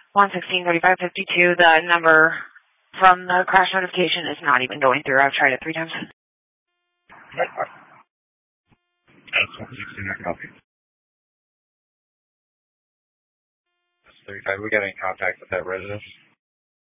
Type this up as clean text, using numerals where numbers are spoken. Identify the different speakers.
Speaker 1: 116-3552, the number from the crash notification is not even going through. I've tried it 3 times.
Speaker 2: That's 116, I copy. That's 35. We got any contact with that residence?